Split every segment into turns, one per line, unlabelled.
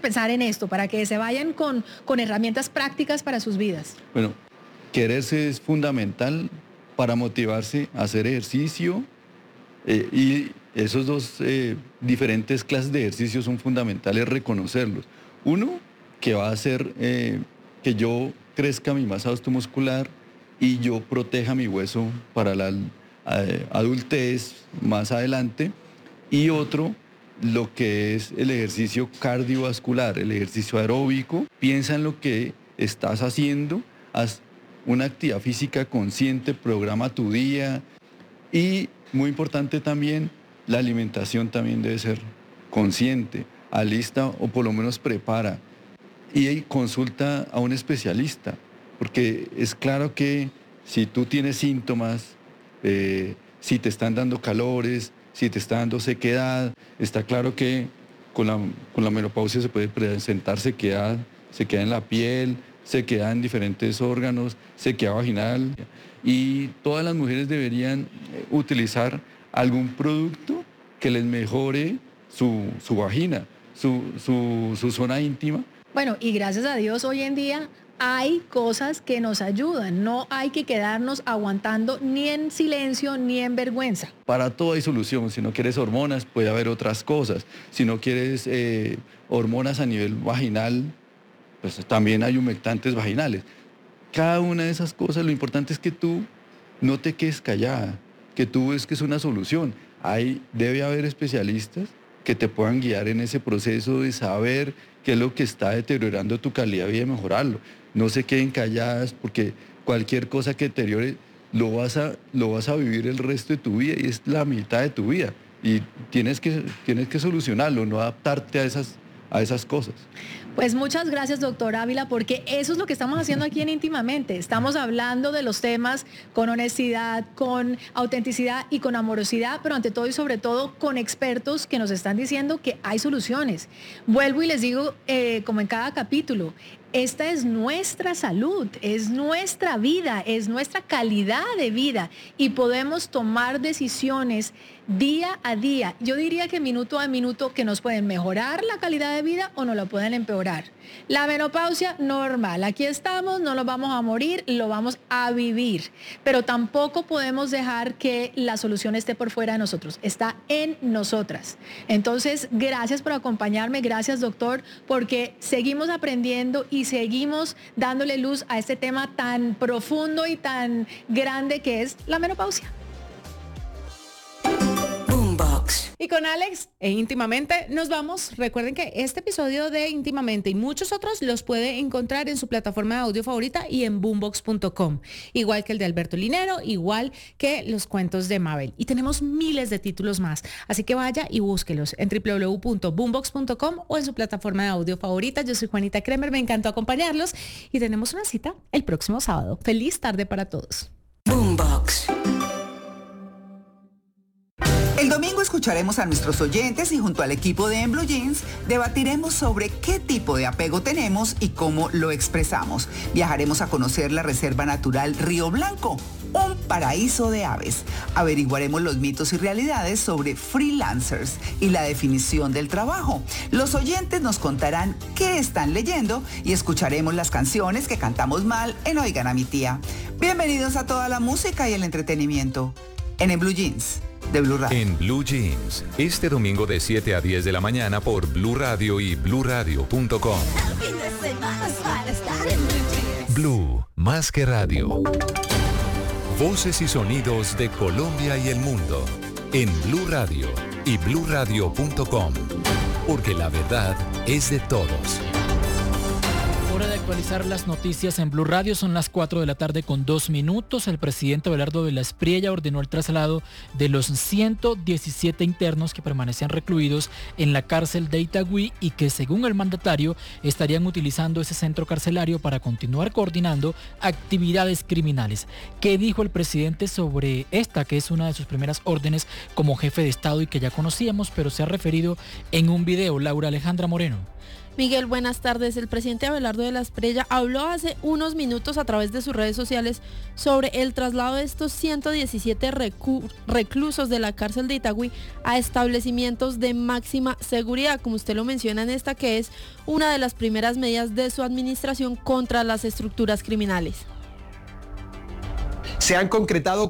pensar en esto, para que se vayan con herramientas prácticas para sus vidas?
Bueno, quererse es fundamental para motivarse a hacer ejercicio y esos dos diferentes clases de ejercicios son fundamentales reconocerlos. Uno, que va a hacer que yo crezca mi masa osteomuscular y yo proteja mi hueso para la adultez más adelante. Y otro, lo que es el ejercicio cardiovascular, el ejercicio aeróbico. Piensa en lo que estás haciendo, haz una actividad física consciente, programa tu día. Y muy importante también, la alimentación también debe ser consciente, alista o por lo menos prepara. Y consulta a un especialista, porque es claro que si tú tienes síntomas, si te están dando calores, si te está dando sequedad, está claro que con la menopausia se puede presentar sequedad, sequedad en la piel, sequedad en diferentes órganos, sequedad vaginal. Y todas las mujeres deberían utilizar algún producto que les mejore su vagina, su zona íntima.
Bueno, y gracias a Dios hoy en día hay cosas que nos ayudan, no hay que quedarnos aguantando ni en silencio ni en vergüenza.
Para todo hay solución, si no quieres hormonas puede haber otras cosas, si no quieres hormonas a nivel vaginal, pues también hay humectantes vaginales. Cada una de esas cosas, lo importante es que tú no te quedes callada, que tú busques una solución. Debe haber especialistas que te puedan guiar en ese proceso de saber qué es lo que está deteriorando tu calidad de vida y mejorarlo. No se queden calladas porque cualquier cosa que deteriore lo vas a vivir el resto de tu vida y es la mitad de tu vida. Y tienes que solucionarlo, no adaptarte a esas cosas.
Pues muchas gracias, doctor Ávila, porque eso es lo que estamos haciendo aquí en Íntimamente. Estamos hablando de los temas con honestidad, con autenticidad y con amorosidad, pero ante todo y sobre todo con expertos que nos están diciendo que hay soluciones. Vuelvo y les digo, como en cada capítulo, esta es nuestra salud, es nuestra vida, es nuestra calidad de vida y podemos tomar decisiones día a día. Yo diría que minuto a minuto que nos pueden mejorar la calidad de vida o nos la pueden empeorar. La menopausia, normal. Aquí estamos, no nos vamos a morir, lo vamos a vivir. Pero tampoco podemos dejar que la solución esté por fuera de nosotros. Está en nosotras. Entonces, gracias por acompañarme. Gracias, doctor, porque seguimos aprendiendo y seguimos dándole luz a este tema tan profundo y tan grande que es la menopausia.
Y con Alex e Íntimamente nos vamos. Recuerden que este episodio de Íntimamente y muchos otros los puede encontrar en su plataforma de audio favorita y en boombox.com. Igual que el de Alberto Linero, igual que los cuentos de Mabel. Y tenemos miles de títulos más. Así que vaya y búsquelos en www.boombox.com o en su plataforma de audio favorita. Yo soy Juanita Kremer, me encantó acompañarlos y tenemos una cita el próximo sábado. Feliz tarde para todos.
Boombox. El domingo escucharemos a nuestros oyentes y junto al equipo de En Blue Jeans debatiremos sobre qué tipo de apego tenemos y cómo lo expresamos. Viajaremos a conocer la Reserva Natural Río Blanco, un paraíso de aves. Averiguaremos los mitos y realidades sobre freelancers y la definición del trabajo. Los oyentes nos contarán qué están leyendo y escucharemos las canciones que cantamos mal en Oigan a mi tía. Bienvenidos a toda la música y el entretenimiento en Blue Jeans de Blue Radio.
En Blue Jeans, este domingo de 7 a 10 de la mañana por Blue Radio y bluradio.com. Blue, más que radio. Voces y sonidos de Colombia y el mundo en Blue Radio y bluradio.com. Porque la verdad es de todos.
Hora de actualizar las noticias en Blue Radio. Son las 4 de la tarde con 2 minutos. El presidente Abelardo de la Espriella ordenó el traslado de los 117 internos que permanecían recluidos en la cárcel de Itagüí y que, según el mandatario, estarían utilizando ese centro carcelario para continuar coordinando actividades criminales. ¿Qué dijo el presidente sobre esta, que es una de sus primeras órdenes como jefe de Estado y que ya conocíamos, pero se ha referido en un video? Laura Alejandra Moreno.
Miguel, buenas tardes. El presidente Abelardo de la Espriella habló hace unos minutos a través de sus redes sociales sobre el traslado de estos 117 reclusos de la cárcel de Itagüí a establecimientos de máxima seguridad, como usted lo menciona en esta, que es una de las primeras medidas de su administración contra las estructuras criminales.
Se han concretado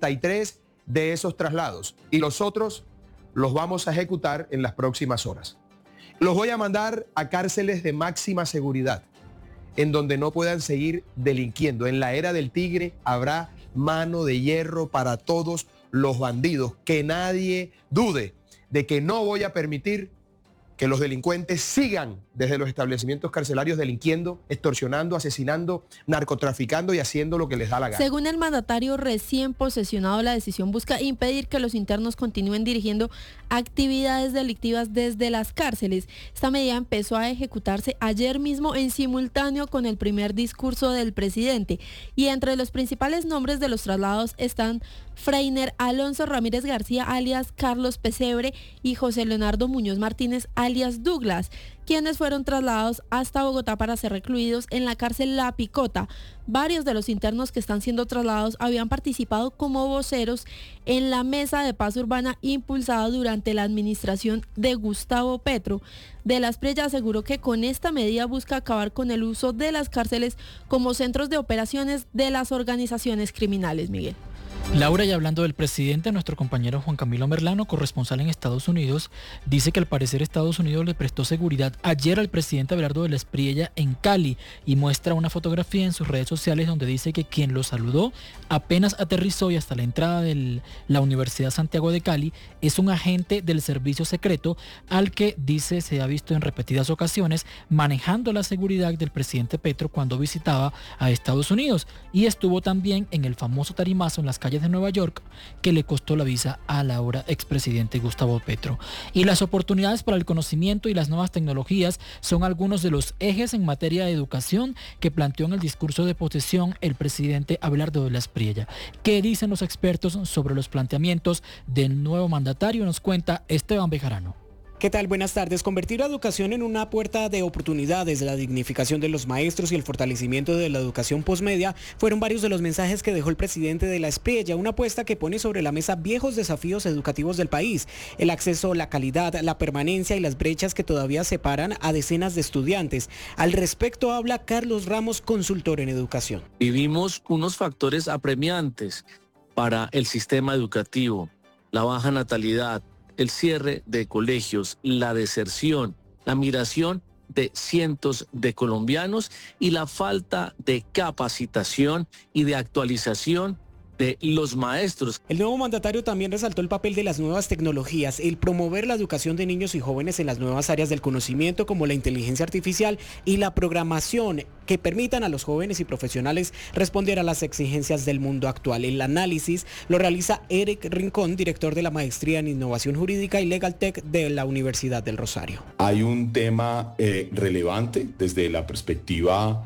43 de esos traslados y los otros los vamos a ejecutar en las próximas horas. Los voy a mandar a cárceles de máxima seguridad, en donde no puedan seguir delinquiendo. En la era del tigre habrá mano de hierro para todos los bandidos. Que nadie dude de que no voy a permitir que los delincuentes sigan desde los establecimientos carcelarios delinquiendo, extorsionando, asesinando, narcotraficando y haciendo lo que les da la gana.
Según el mandatario recién posesionado, la decisión busca impedir que los internos continúen dirigiendo actividades delictivas desde las cárceles. Esta medida empezó a ejecutarse ayer mismo en simultáneo con el primer discurso del presidente. Y entre los principales nombres de los traslados están Freiner Alonso Ramírez García, alias Carlos Pesebre, y José Leonardo Muñoz Martínez, alias Douglas, quienes fueron trasladados hasta Bogotá para ser recluidos en la cárcel La Picota. Varios de los internos que están siendo trasladados habían participado como voceros en la mesa de paz urbana impulsada durante la administración de Gustavo Petro. De la Espriella aseguró que con esta medida busca acabar con el uso de las cárceles como centros de operaciones de las organizaciones criminales. Miguel.
Laura, y hablando del presidente, nuestro compañero Juan Camilo Merlano, corresponsal en Estados Unidos, dice que al parecer Estados Unidos le prestó seguridad ayer al presidente Abelardo de la Espriella en Cali y muestra una fotografía en sus redes sociales donde dice que quien lo saludó apenas aterrizó y hasta la entrada de la Universidad Santiago de Cali es un agente del servicio secreto al que dice se ha visto en repetidas ocasiones manejando la seguridad del presidente Petro cuando visitaba a Estados Unidos, y estuvo también en el famoso tarimazo en las calles de Nueva York que le costó la visa al ahora expresidente Gustavo Petro. Y las oportunidades para el conocimiento y las nuevas tecnologías son algunos de los ejes en materia de educación que planteó en el discurso de posesión el presidente Abelardo de la Espriella. ¿Qué dicen los expertos sobre los planteamientos del nuevo mandatario? Nos cuenta Esteban Bejarano.
¿Qué tal? Buenas tardes. Convertir la educación en una puerta de oportunidades, la dignificación de los maestros y el fortalecimiento de la educación posmedia fueron varios de los mensajes que dejó el presidente de la Espriella, una apuesta que pone sobre la mesa viejos desafíos educativos del país: el acceso, la calidad, la permanencia y las brechas que todavía separan a decenas de estudiantes. Al respecto habla Carlos Ramos, consultor en educación.
Vivimos unos factores apremiantes para el sistema educativo: la baja natalidad, el cierre de colegios, la deserción, la migración de cientos de colombianos y la falta de capacitación y de actualización de los maestros.
El nuevo mandatario también resaltó el papel de las nuevas tecnologías, el promover la educación de niños y jóvenes en las nuevas áreas del conocimiento como la inteligencia artificial y la programación, que permitan a los jóvenes y profesionales responder a las exigencias del mundo actual. El análisis lo realiza Eric Rincón, director de la Maestría en Innovación Jurídica y Legal Tech de la Universidad del Rosario.
Hay un tema relevante desde la perspectiva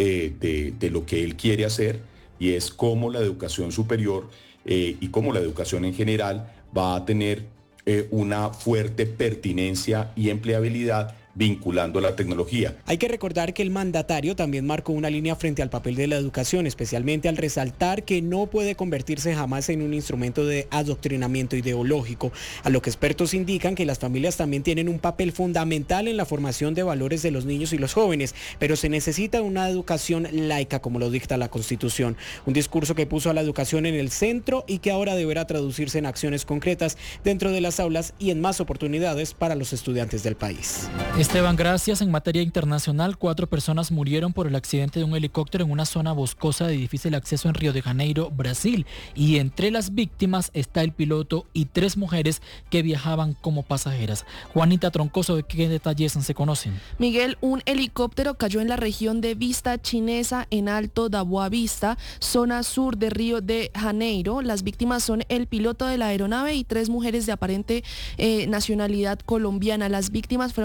de lo que él quiere hacer, y es cómo la educación superior y cómo la educación en general va a tener una fuerte pertinencia y empleabilidad vinculando la tecnología.
Hay que recordar que el mandatario también marcó una línea frente al papel de la educación, especialmente al resaltar que no puede convertirse jamás en un instrumento de adoctrinamiento ideológico, a lo que expertos indican que las familias también tienen un papel fundamental en la formación de valores de los niños y los jóvenes, pero se necesita una educación laica como lo dicta la Constitución, un discurso que puso a la educación en el centro y que ahora deberá traducirse en acciones concretas dentro de las aulas y en más oportunidades para los estudiantes del país.
Esteban, gracias. En materia internacional, 4 personas murieron por el accidente de un helicóptero en una zona boscosa de difícil acceso en Río de Janeiro, Brasil. Y entre las víctimas está el piloto y 3 mujeres que viajaban como pasajeras. Juanita Troncoso, ¿de qué detalles se conocen?
Miguel, un helicóptero cayó en la región de Vista Chinesa, en Alto da Boa Vista, zona sur de Río de Janeiro. Las víctimas son el piloto de la aeronave y 3 mujeres de aparente nacionalidad colombiana. Las víctimas fueron encontradas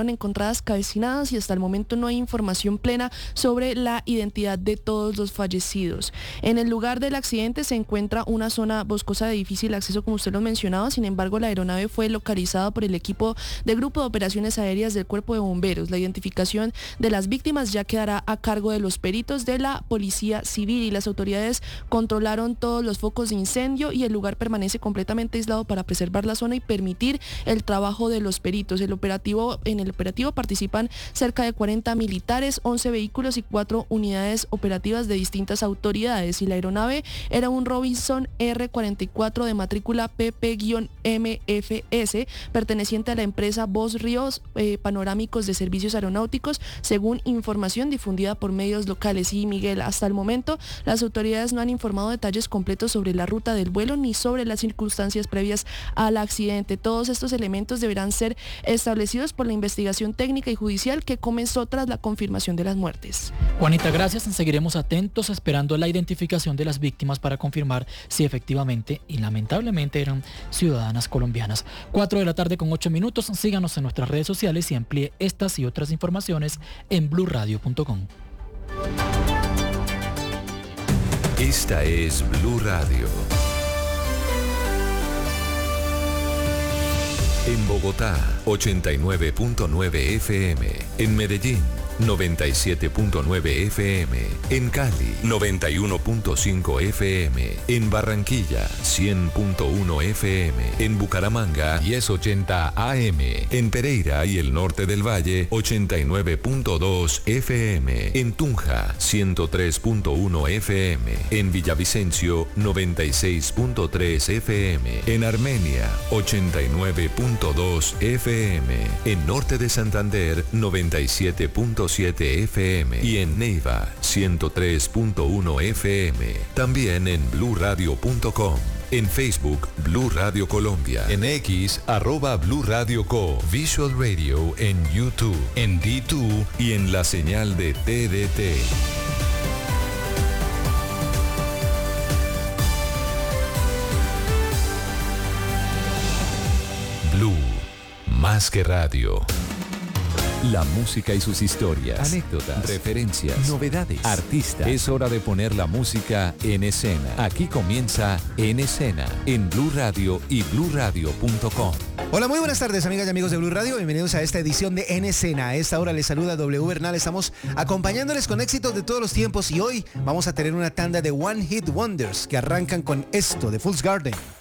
unidades calcinadas y hasta el momento no hay información plena sobre la identidad de todos los fallecidos. En el lugar del accidente se encuentra una zona boscosa de difícil acceso, como usted lo mencionaba. Sin embargo, la aeronave fue localizada por el equipo de Grupo de Operaciones Aéreas del Cuerpo de Bomberos. La identificación de las víctimas ya quedará a cargo de los peritos de la Policía Civil, y las autoridades controlaron todos los focos de incendio y el lugar permanece completamente aislado para preservar la zona y permitir el trabajo de los peritos. En el operativo participan cerca de 40 militares, 11 vehículos y 4 unidades operativas de distintas autoridades, y la aeronave era un Robinson R-44 de matrícula PP-MFS, perteneciente a la empresa Voz Ríos Panorámicos de Servicios Aeronáuticos, según información difundida por medios locales. Y Miguel, hasta el momento las autoridades no han informado detalles completos sobre la ruta del vuelo ni sobre las circunstancias previas al accidente. Todos estos elementos deberán ser establecidos por la investigación técnica y judicial que comenzó tras la confirmación de las muertes.
Juanita, gracias. Seguiremos atentos esperando la identificación de las víctimas para confirmar si efectivamente y lamentablemente eran ciudadanas colombianas. 4:08 p.m. Síganos en nuestras redes sociales y amplíe estas y otras informaciones en blurradio.com.
Esta es Blue Radio. En Bogotá, 89.9 FM. En Medellín, 97.9 FM. En Cali, 91.5 FM. En Barranquilla, 100.1 FM. En Bucaramanga, 1080 AM. En Pereira y el norte del Valle, 89.2 FM. En Tunja, 103.1 FM. En Villavicencio, 96.3 FM. En Armenia, 89.2 FM. En norte de Santander, 97.7 FM y en Neiva 103.1 FM. También en blurradio.com. En Facebook, Blue Radio Colombia. En X, @Blue Radio Co. Visual Radio en YouTube, en D2 y en la señal de TDT. Blue, más que radio. La música y sus historias, anécdotas, referencias, novedades, artistas. Es hora de poner la música en escena. Aquí comienza En Escena, en Blue Radio y blurradio.com.
Hola, muy buenas tardes, amigas y amigos de Blue Radio. Bienvenidos a esta edición de En Escena. A esta hora les saluda W Bernal. Estamos acompañándoles con éxitos de todos los tiempos y hoy vamos a tener una tanda de One Hit Wonders que arrancan con esto de Fool's Garden.